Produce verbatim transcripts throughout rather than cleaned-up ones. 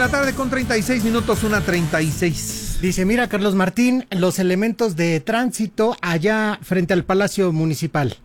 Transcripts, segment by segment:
la tarde con treinta y seis minutos, una treinta y seis. Dice, mira, Carlos Martín, los elementos de tránsito allá frente al Palacio Municipal.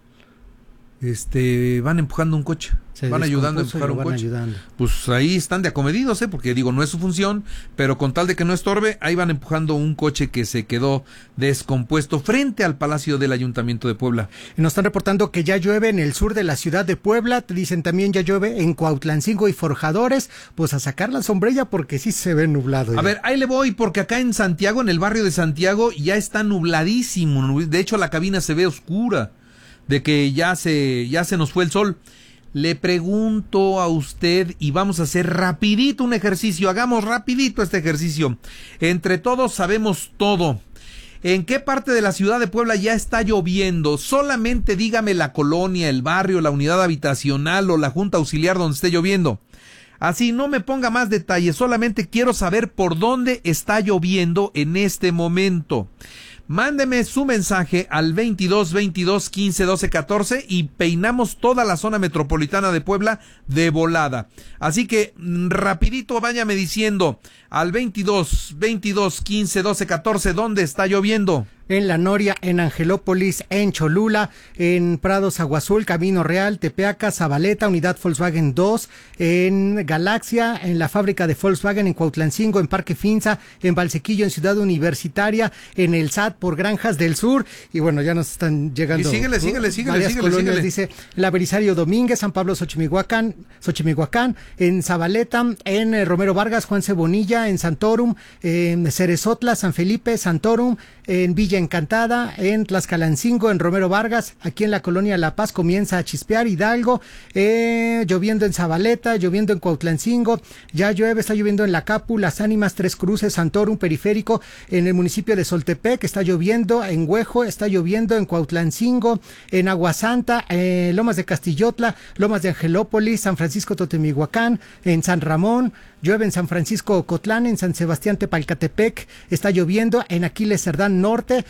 Este, van empujando un coche, Se van ayudando a empujar un van coche. Ayudando. Pues ahí están de acomedidos, ¿eh? Porque digo, no es su función, pero con tal de que no estorbe, ahí van empujando un coche que se quedó descompuesto frente al Palacio del Ayuntamiento de Puebla. Y nos están reportando que ya llueve en el sur de la ciudad de Puebla, te dicen también ya llueve en Cuautlancingo y Forjadores, pues a sacar la sombrilla porque sí se ve nublado. A ya. ver, ahí le voy, porque acá en Santiago, en el barrio de Santiago, ya está nubladísimo, de hecho la cabina se ve oscura, de que ya se, ya se nos fue el sol. Le pregunto a usted, y vamos a hacer rapidito un ejercicio, hagamos rapidito este ejercicio. Entre todos sabemos todo. ¿En qué parte de la ciudad de Puebla ya está lloviendo? Solamente dígame la colonia, el barrio, la unidad habitacional o la junta auxiliar donde esté lloviendo. Así, no me ponga más detalles, solamente quiero saber por dónde está lloviendo en este momento. Mándeme su mensaje al veintidós, veintidós, quince, doce, catorce y peinamos toda la zona metropolitana de Puebla de volada. Así que rapidito váyame diciendo al veintidós, veintidós, quince, doce, catorce dónde está lloviendo. En La Noria, en Angelópolis, en Cholula, en Prados Agua Azul, Camino Real, Tepeaca, Zabaleta, Unidad Volkswagen dos, en Galaxia, en la fábrica de Volkswagen, en Cuautlancingo, en Parque Finza, en Valsequillo, en Ciudad Universitaria, en el S A T por Granjas del Sur, y bueno, ya nos están llegando. Y síguele, síguele, síguele, varias síguele, colonias, síguele. dice la Belisario Domínguez, San Pablo Xochimilhuacán, Xochimilhuacán, en Zabaleta, en eh, Romero Vargas, Juan Cebonilla, en Santorum, en Cerezotla, San Felipe, Santorum, en Villa Encantada, en Tlaxcalancingo, en Romero Vargas, aquí en la colonia La Paz comienza a chispear, Hidalgo, eh, lloviendo en Zabaleta, lloviendo en Cuautlancingo, ya llueve, está lloviendo en La Capu, Las Ánimas, Tres Cruces, Santorum, Periférico, en el municipio de Soltepec, está lloviendo en Huejo, está lloviendo en Cuautlancingo, en Aguasanta, eh, Lomas de Castillotla, Lomas de Angelópolis, San Francisco Totemihuacán, en San Ramón, llueve en San Francisco Ocotlán, en San Sebastián Tepalcatepec, está lloviendo en Aquiles Cerdán Norte,